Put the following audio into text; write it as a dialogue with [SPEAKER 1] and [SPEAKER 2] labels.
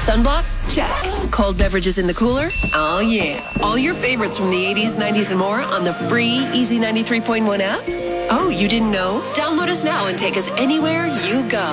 [SPEAKER 1] Sunblock? Check. Cold beverages in the cooler? Oh, yeah. All your favorites from the 80s, 90s, and more on the free Easy 93.1 app? Oh, you didn't know? Download us now and take us anywhere you go.